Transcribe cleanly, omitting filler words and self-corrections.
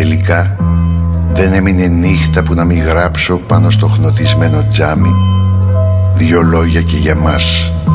τελικά δεν έμεινε νύχτα που να μην γράψω πάνω στο χνοτισμένο τζάμι 2 λόγια και για μας